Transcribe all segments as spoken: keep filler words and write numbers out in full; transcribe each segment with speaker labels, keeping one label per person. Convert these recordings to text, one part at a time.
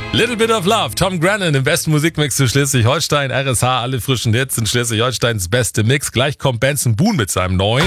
Speaker 1: Little Bit of Love, Tom Grennan im besten Musikmix zu Schleswig-Holstein. R S H, alle frischen Hits in Schleswig-Holsteins beste Mix. Gleich kommt Benson Boone mit seinem neuen.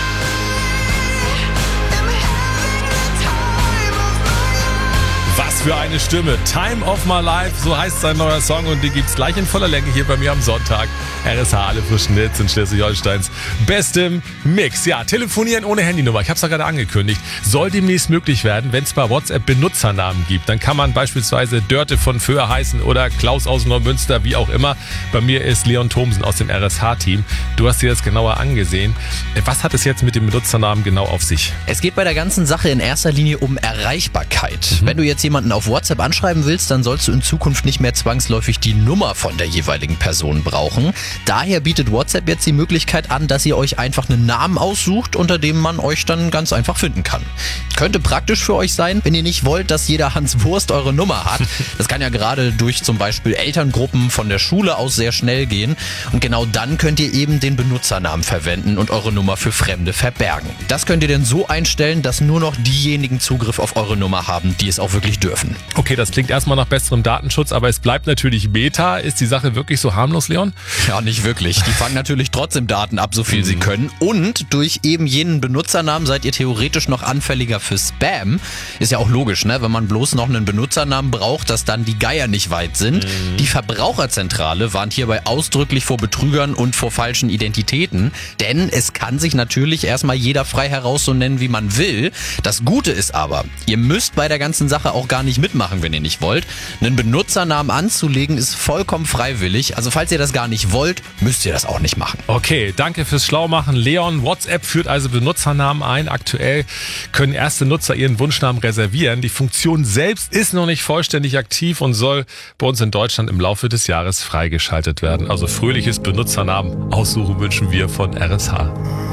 Speaker 1: Was für eine Stimme. Time of My Life, so heißt sein neuer Song und die gibt's gleich in voller Länge hier bei mir am Sonntag. R S H, alle frischen Hits in Schleswig-Holsteins bestem Mix. Ja, telefonieren ohne Handynummer, ich hab's ja gerade angekündigt, soll demnächst möglich werden, wenn es bei WhatsApp Benutzernamen gibt. Dann kann man beispielsweise Dörte von Föhr heißen oder Klaus aus Neumünster, wie auch immer. Bei mir ist Leon Thomsen aus dem R S H-Team. Du hast dir das genauer angesehen. Was hat es jetzt mit dem Benutzernamen genau auf sich?
Speaker 2: Es geht bei der ganzen Sache in erster Linie um Erreichbarkeit. Mhm. Wenn du jetzt jemanden auf WhatsApp anschreiben willst, dann sollst du in Zukunft nicht mehr zwangsläufig die Nummer von der jeweiligen Person brauchen. Daher bietet WhatsApp jetzt die Möglichkeit an, dass ihr euch einfach einen Namen aussucht, unter dem man euch dann ganz einfach finden kann. Könnte praktisch für euch sein, wenn ihr nicht wollt, dass jeder Hans Wurst eure Nummer hat. Das kann ja gerade durch zum Beispiel Elterngruppen von der Schule aus sehr schnell gehen. Und genau dann könnt ihr eben den Benutzernamen verwenden und eure Nummer für Fremde verbergen. Das könnt ihr denn so einstellen, dass nur noch diejenigen Zugriff auf eure Nummer haben, die es auch wirklich dürfen.
Speaker 1: Okay, das klingt erstmal nach besserem Datenschutz, aber es bleibt natürlich Beta. Ist die Sache wirklich so harmlos, Leon?
Speaker 2: Ja, nicht wirklich. Die fangen natürlich trotzdem Daten ab, so viel mhm. sie können. Und durch eben jenen Benutzernamen seid ihr theoretisch noch anfälliger für Spam. Ist ja auch logisch, ne? Wenn man bloß noch einen Benutzernamen braucht, dass dann die Geier nicht weit sind. Mhm. Die Verbraucherzentrale warnt hierbei ausdrücklich vor Betrügern und vor falschen Identitäten. Denn es kann sich natürlich erstmal jeder frei heraus so nennen, wie man will. Das Gute ist aber, ihr müsst bei der ganzen Sache auch gar nicht mitmachen, wenn ihr nicht wollt. Einen Benutzernamen anzulegen ist vollkommen freiwillig. Also falls ihr das gar nicht wollt, müsst ihr das auch nicht machen.
Speaker 1: Okay, danke fürs Schlaumachen. Leon, WhatsApp führt also Benutzernamen ein. Aktuell können erste Nutzer ihren Wunschnamen reservieren. Die Funktion selbst ist noch nicht vollständig aktiv und soll bei uns in Deutschland im Laufe des Jahres freigeschaltet werden. Also fröhliches Benutzernamen aussuchen wünschen wir von R S H.